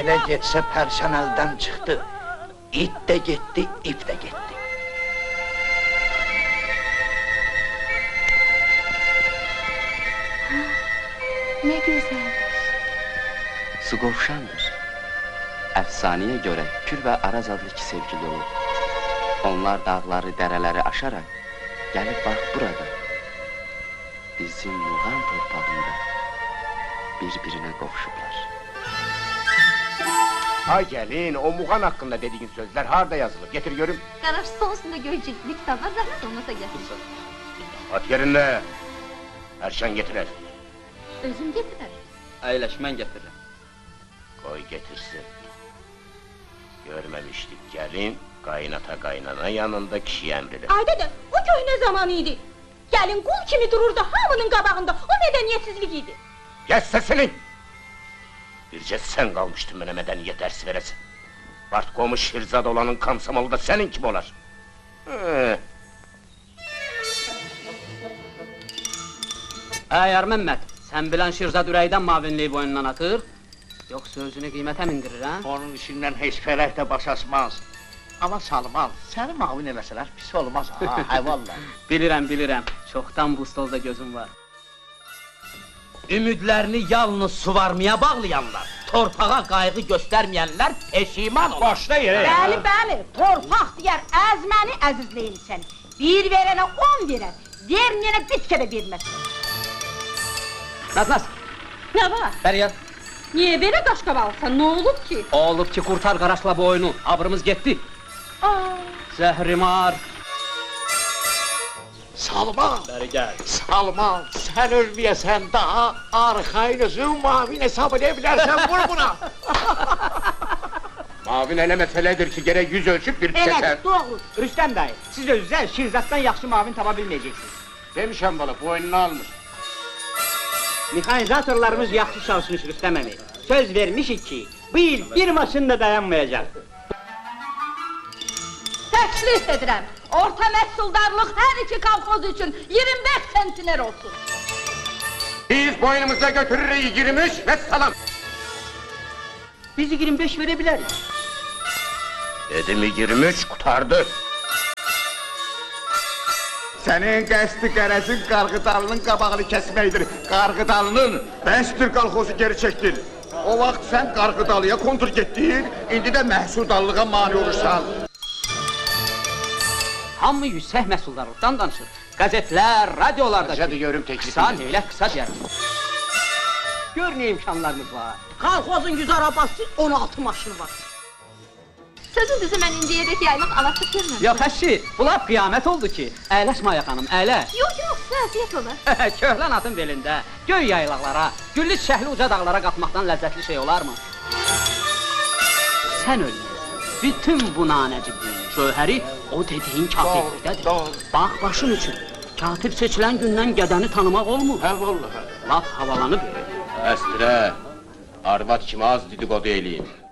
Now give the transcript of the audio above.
Elə getsə pərşan əldən çıxdı. İt də getdi, ip də getdi. Ne güzeldir. Su qovşandır. Əfsanəyə görə Kür və Araz adlı iki sevgili olur. Onlar dağları, dərələri aşaraq gəlib bax burada. Bizim Muğan torpağında bir-birinə qovuşublar. Ay gelin, o Muğan hakkında dediğin sözler harda yazılır? Getir görüm. Garaj sonrasında görəcək kitap var, zahmet olmasa getirsin. At yerinde. Erşen getirer. Özüm getirerim. Əyləş, mən gətirirəm. Koy getirsin. Görmemiştik gelin, kaynata kaynana yanında kişi emridir. Ay dede, o köy ne zamanıydı? Gelin kul kimi dururdu hamının qabağında, o medeniyetsizlik idi. Kes sesini! Birce sen kalmıştın bana medeniyet dersi veresin. Bart komuş Şirzad olanın kamsamalı da senin kim olar? Əgər Məmməd, sən bilən Şirzad ürəkdən mavinliyi boynundan atır, yoxsa özünü qiymətə mindirir, hə? Onun işindən heç fərək də baş açmaz. Ama Salman, səni mavin eləsələr pis olmaz ha, hay vallahi. Bilirəm, çoxdan bu stolda gözüm var. Ümidlərini yalnız suvarmaya bağlayanlar, torpağa qayğı göstərməyənlər peşiman olur. Başda yerə. Bəli, torpaq deyər, əzməni əzizləyin səni. Bir verənə 10 verər, verməyənə bitsə də verməz. Naz, Ne var? bəri gəl. Niye böyle qaşqabalsan, ne olub ki? Olub ki, qurtar qaraşla bu oyunu, abrımız getdi. Zəhrimar. Salman, Bəri gəl. Salman, sen ölmeyesen daha arxayınızı mavin hesab edebilirsen vur buna. Mavin elə meseledir ki gerek yüz ölçüp bir keser. Evet, doğru. Rüstem dayı, siz özünüzə Şirzaddan yaxşı mavin tapa bilməyəcəksiniz. Demişəm bala, bu oyununu almış. Mexanizatorlarımız yaxşı çalışmış Rüstem əmi. Söz vermişik ki, bu il bir maşın da dayanmayacaq. Təklif edirəm, orta məhsuldarlıq hər iki kolxoz üçün 25 sentiner olsun. Biz boynumuza götürürük 23 ve salam. Biz 25 verebiliriz. Dedim 23 kurtardı. Senin qəsdi qərəzin Qarğıdalının qabağını kəsməkdir. Qarğıdalının Bəstir qalxozu geri çəkdir. O vaxt sən Qarğıdalıya kontur getdin, indi də məhsuldallığa mani olursan. Hamı yüksək məhsuldarlıqdan danışır. Qəzetlər, radiolarda... Hadi görüm teklifini. Qısa, neylək qısa deyərim. Gör ne imkanlarımız var. Kolxozun 100 arabası, 16 maşını var. Sözün düzü mən indiyədək yaylıq alasıq görməmişim. Yox, əşi, bu lap qiyamət oldu ki. Əyləş Maya xanım, əyləş. Yox, əziyyət olar. Köhlən atın belində, göy yaylaqlara, güllü çiçəkli uca dağlara qatmaqdan ləzzətli şey olarmı? Sən ölməyəsən, bütün bu nanəcibliyin şöhəri o dediyin katiblikdədir. Bax, başın üçün, katib seçilən gündən qədəni tanımaq olmur. Hə vallahi. Lap havalanıb verir. Əstrə, arvad kimi az dedikodu eləyim.